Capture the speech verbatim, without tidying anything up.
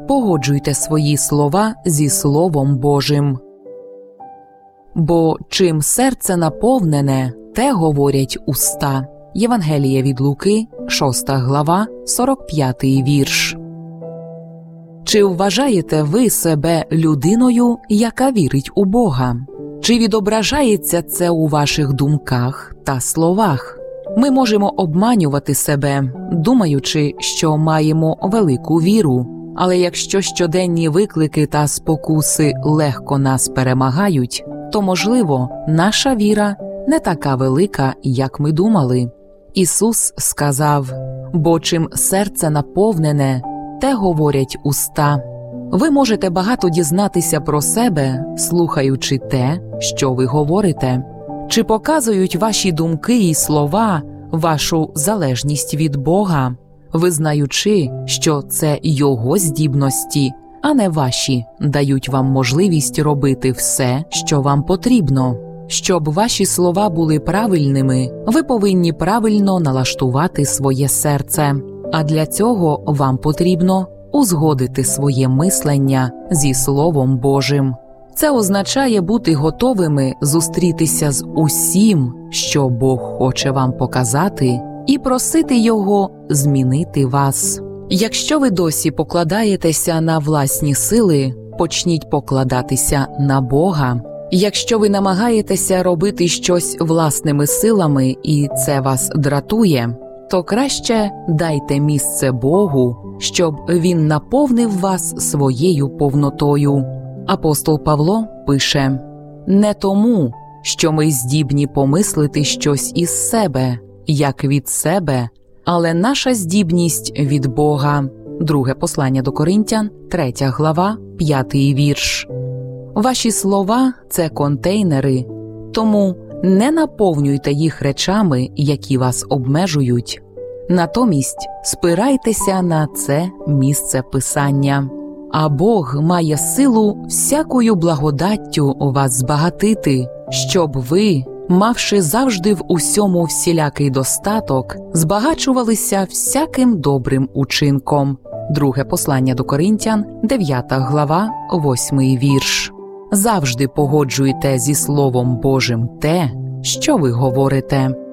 погоджуйте свої слова зі Словом Божим. Бо чим серце наповнене, те говорять уста. Євангеліє від Луки, шоста глава, сорок п'ятий вірш. Чи вважаєте ви себе людиною, яка вірить у Бога? Чи відображається це у ваших думках та словах? Ми можемо обманювати себе, думаючи, що маємо велику віру. Але якщо щоденні виклики та спокуси легко нас перемагають, то, можливо, наша віра не така велика, як ми думали. Ісус сказав: «Бо чим серце наповнене, те говорять уста». Ви можете багато дізнатися про себе, слухаючи те, що ви говорите. Чи показують ваші думки і слова вашу залежність від Бога, визнаючи, що це Його здібності, а не ваші, дають вам можливість робити все, що вам потрібно? Щоб ваші слова були правильними, ви повинні правильно налаштувати своє серце. А для цього вам потрібно узгодити своє мислення зі Словом Божим. Це означає бути готовими зустрітися з усім, що Бог хоче вам показати, і просити Його змінити вас. Якщо ви досі покладаєтеся на власні сили, почніть покладатися на Бога. Якщо ви намагаєтеся робити щось власними силами і це вас дратує, то краще дайте місце Богу, щоб Він наповнив вас своєю повнотою. Апостол Павло пише: «Не тому, що ми здібні помислити щось із себе, як від себе, але наша здібність від Бога». Друге послання до Коринтян, третя глава, п'ятий вірш. Ваші слова – це контейнери, тому не наповнюйте їх речами, які вас обмежують. Натомість спирайтеся на це місце Писання. А Бог має силу всякою благодаттю вас збагатити, щоб ви, мавши завжди в усьому всілякий достаток, збагачувалися всяким добрим учинком. Друге послання до Коринтян, дев'ята глава, восьмий вірш. Завжди погоджуйте зі Словом Божим те, що ви говорите.